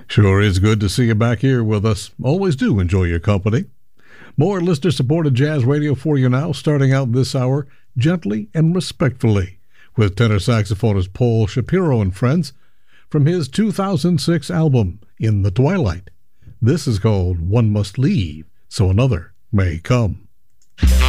Sure is good to see you back here with us. Always do enjoy your company. More listener-supported jazz radio for you now, starting out this hour gently and respectfully with tenor saxophonist Paul Shapiro and friends from his 2006 album, In the Twilight. This is called One Must Leave So Another May Come.